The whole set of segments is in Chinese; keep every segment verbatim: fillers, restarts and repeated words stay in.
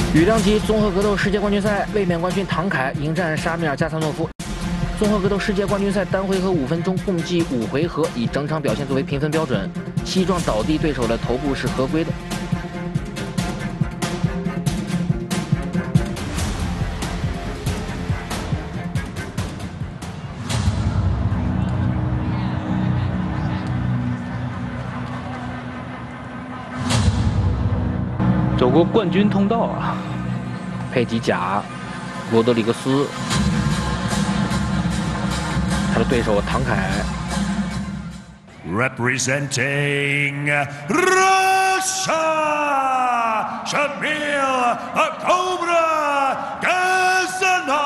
羽量级综合格斗世界冠军赛卫冕冠军唐凯迎战沙米尔加萨诺夫。综合格斗世界冠军赛单回合五分钟，共计五回合，以整场表现作为评分标准。膝撞倒地对手的头部是合规的。 走过冠军通道啊， 佩吉贾、罗德里格斯，他的对手唐凯。 Representing Russia, Shamil Cobra Gazanov。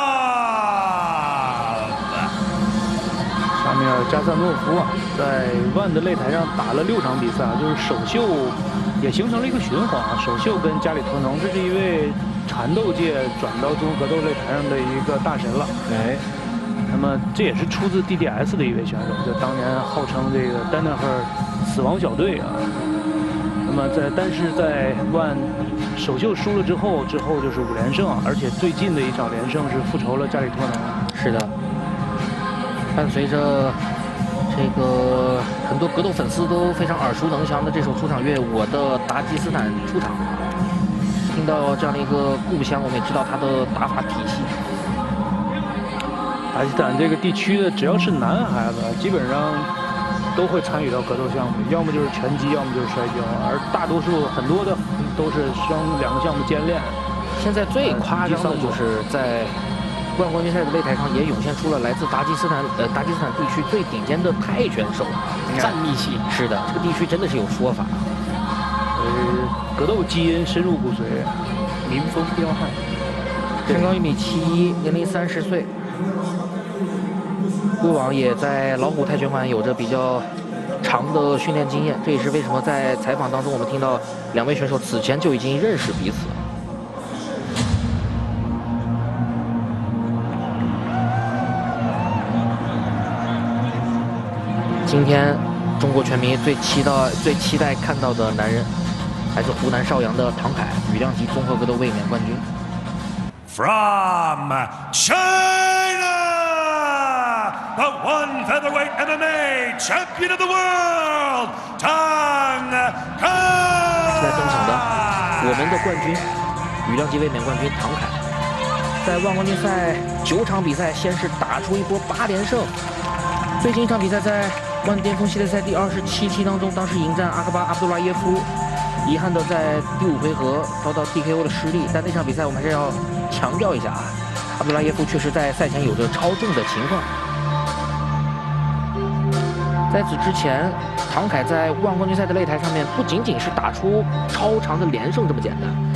沙米尔加萨诺夫啊，在万的擂台上打了六场比赛，就是首秀。 也形成了一个循环啊，首秀跟加里托农，这是一位缠斗界转到综合格斗擂台上的一个大神了。哎，那么这也是出自 D D S 的一位选手，就当年号称这个丹纳赫死亡小队啊。那么在但是在万首秀输了之后，之后就是五连胜，而且最近的一场连胜是复仇了加里托农。 是的，伴随着。 这个很多格斗粉丝都非常耳熟能详的这首出场乐《我的达吉斯坦出场》，听到这样的一个故乡，我们也知道它的打法体系。 达吉斯坦这个地区的，只要是男孩子，基本上都会参与到格斗项目，要么就是拳击，要么就是摔跤，而大多数很多的都是双两个项目兼练。 现在最夸张的就是在。 冠冠军赛的擂台上也涌现出了来自达吉斯坦呃达吉斯坦地区最顶尖的泰拳手，战秘系。是的，这个地区真的是有说法。 呃，格斗基因深入骨髓，民风彪悍。 身高一米七一，年龄三十岁，过往也在老虎泰拳馆有着比较长的训练经验。这也是为什么在采访当中我们听到两位选手此前就已经认识彼此。 今天，中国拳迷最期待、最期待看到的男人，来自湖南邵阳的唐凯，羽量级综合格斗卫冕冠军。 From China, the one featherweight M M A champion of the world, Tang Kai。 现在登场的，我们的冠军，羽量级卫冕冠军唐凯，在万冠军赛九场比赛，先是打出一波八连胜，最近一场比赛在。 万巅峰系列赛第二十七期当中，当时迎战阿克巴阿卜杜拉耶夫，遗憾的在第五回合遭到 D K O 的失利。但那场比赛我们还是要强调一下啊，阿卜杜拉耶夫确实在赛前有着超重的情况。在此之前，唐凯在万冠军赛的擂台上面不仅仅是打出超长的连胜这么简单。